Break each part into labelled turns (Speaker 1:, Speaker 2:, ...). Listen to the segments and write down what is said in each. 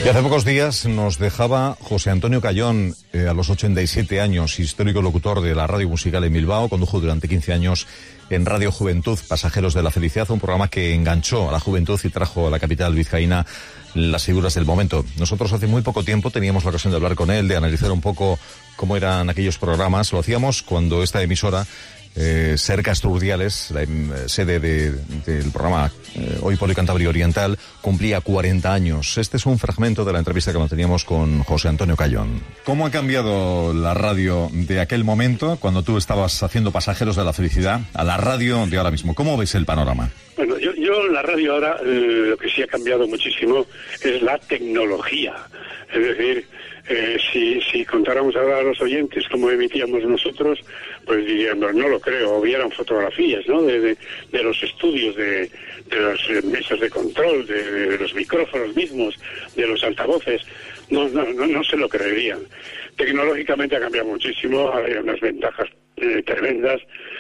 Speaker 1: Y hace pocos días nos dejaba José Antonio Cayón, a los 87 años, histórico locutor de la radio musical en Bilbao. Condujo durante 15 años en Radio Juventud Pasajeros de la Felicidad, un programa que enganchó a la juventud y trajo a la capital vizcaína las figuras del momento. Nosotros hace muy poco tiempo teníamos la ocasión de hablar con él, de analizar un poco cómo eran aquellos programas. Lo hacíamos cuando esta emisora, Ser Castrurdiales, la sede del programa Hoy por el Cantabria Oriental, cumplía 40 años. Este es un fragmento de la entrevista que manteníamos con José Antonio Cayón. ¿Cómo ha cambiado la radio de aquel momento, cuando tú estabas haciendo Pasajeros de la Felicidad, a la radio de ahora mismo? ¿Cómo ves el panorama?
Speaker 2: Bueno, yo la radio ahora, lo que sí ha cambiado muchísimo es la tecnología. Es decir, si contáramos ahora a los oyentes cómo emitíamos nosotros, pues diríamos, no lo creo, o vieran fotografías, ¿no?, de los estudios, de las mesas de control, de los micrófonos mismos, de los altavoces, no se lo creerían. Tecnológicamente ha cambiado muchísimo, hay unas ventajas tremendas,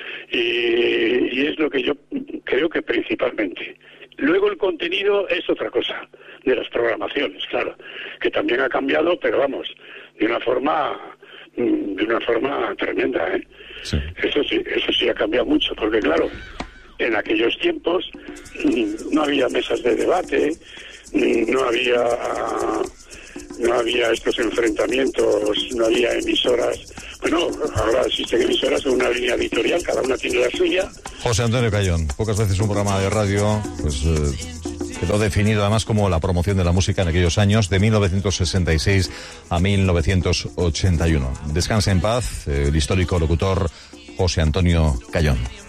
Speaker 2: y es lo que yo creo que principalmente. Luego el contenido es otra cosa, de las programaciones, claro, que también ha cambiado, pero vamos, de una forma tremenda, ¿eh? Sí. Eso sí ha cambiado mucho, porque claro, en aquellos tiempos no había mesas de debate, no había estos enfrentamientos, no había emisoras. Bueno, ahora existen emisoras en una línea editorial, cada una tiene la suya.
Speaker 1: José Antonio Cayón, pocas veces un programa de radio, pues quedó definido además como la promoción de la música en aquellos años, de 1966 a 1981. Descanse en paz, el histórico locutor José Antonio Cayón.